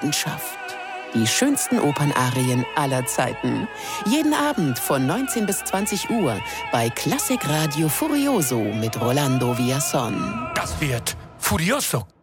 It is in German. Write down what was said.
Leidenschaft. Die schönsten Opernarien aller Zeiten. Jeden Abend von 19 bis 20 Uhr bei Klassikradio Furioso mit Rolando Villazón. Das wird Furioso.